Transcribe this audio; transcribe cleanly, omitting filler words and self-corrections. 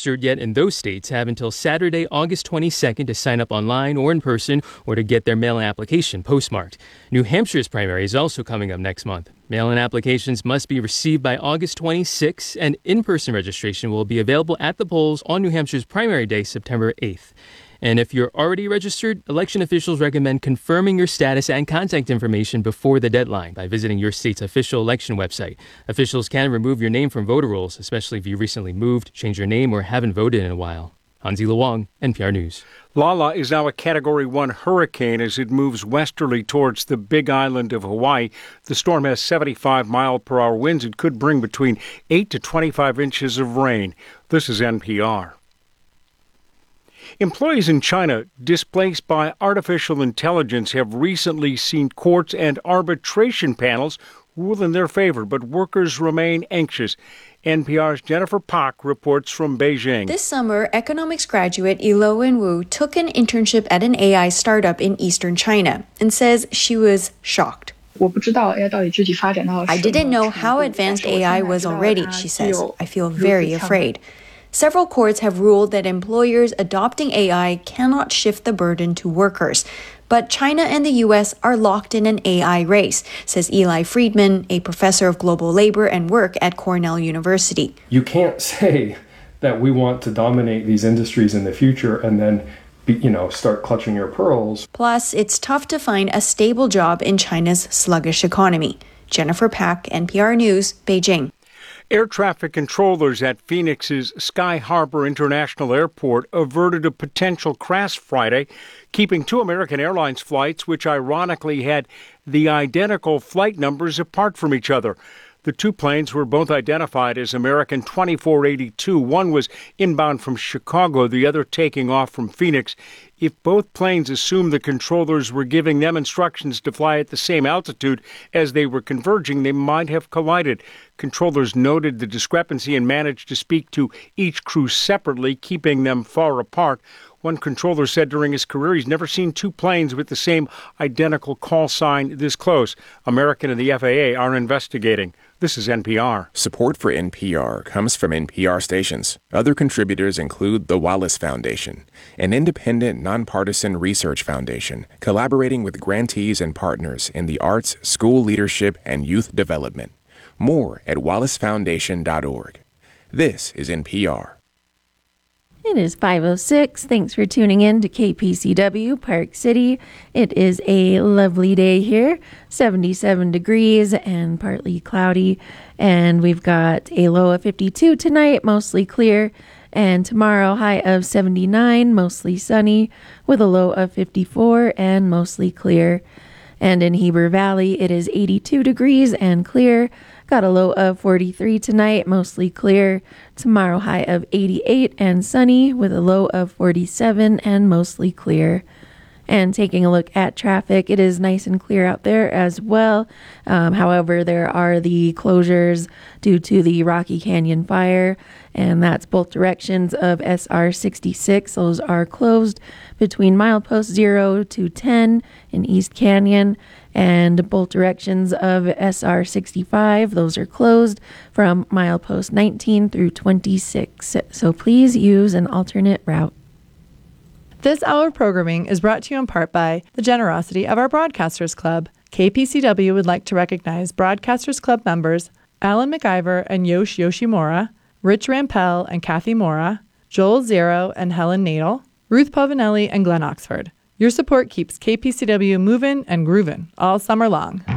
registered yet in those states have until Saturday, August 22nd to sign up online or in person or to get their mail-in application postmarked. New Hampshire's primary is also coming up next month. Mail-in applications must be received by August 26, and in-person registration will be available at the polls on New Hampshire's primary day, September 8th. And if you're already registered, election officials recommend confirming your status and contact information before the deadline by visiting your state's official election website. Officials can remove your name from voter rolls, especially if you recently moved, changed your name, or haven't voted in a while. Hansi Luong, NPR News. Lala is now a Category 1 hurricane as it moves westerly towards the Big Island of Hawaii. The storm has 75-mile-per-hour winds. It could bring between 8 to 25 inches of rain. This is NPR. Employees in China displaced by artificial intelligence have recently seen courts and arbitration panels rule in their favor, but workers remain anxious. NPR's Jennifer Pak reports from Beijing. This summer, economics graduate Ilo Wen-Wu took an internship at an AI startup in eastern China and says she was shocked. I didn't know how advanced AI was already, she says. I feel very afraid. Several courts have ruled that employers adopting AI cannot shift the burden to workers. But China and the U.S. are locked in an AI race, says Eli Friedman, a professor of global labor and work at Cornell University. You can't say that we want to dominate these industries in the future and then start clutching your pearls. Plus, it's tough to find a stable job in China's sluggish economy. Jennifer Pak, NPR News, Beijing. Air traffic controllers at Phoenix's Sky Harbor International Airport averted a potential crash Friday, keeping two American Airlines flights, which ironically had the identical flight numbers, apart from each other. The two planes were both identified as American 2482. One was inbound from Chicago, the other taking off from Phoenix. If both planes assumed the controllers were giving them instructions to fly at the same altitude as they were converging, they might have collided. Controllers noted the discrepancy and managed to speak to each crew separately, keeping them far apart. One controller said during his career he's never seen two planes with the same identical call sign this close. American and the FAA are investigating. This is NPR. Support for NPR comes from NPR stations. Other contributors include the Wallace Foundation, an independent, nonpartisan research foundation collaborating with grantees and partners in the arts, school leadership, and youth development. More at wallacefoundation.org. This is NPR. It is 5:06. Thanks for tuning in to KPCW Park City. It is a lovely day here, 77 degrees and partly cloudy. And we've got a low of 52 tonight, mostly clear. And tomorrow, high of 79, mostly sunny, with a low of 54 and mostly clear. And in Heber Valley, it is 82 degrees and clear. Got a low of 43 tonight, mostly clear. Tomorrow, high of 88 and sunny with a low of 47 and mostly clear. And taking a look at traffic, it is nice and clear out there as well. However, there are the closures due to the Rocky Canyon fire, and that's both directions of SR 66. Those are closed between milepost 0 to 10 in East Canyon, and both directions of SR 65. Those are closed from milepost 19 through 26. So please use an alternate route. This hour of programming is brought to you in part by the generosity of our Broadcasters Club. KPCW would like to recognize Broadcasters Club members Alan McIver and Yosh Yoshimura, Rich Rampel and Kathy Mora, Joel Zero and Helen Nadel, Ruth Pavanelli and Glenn Oxford. Your support keeps KPCW moving and grooving all summer long.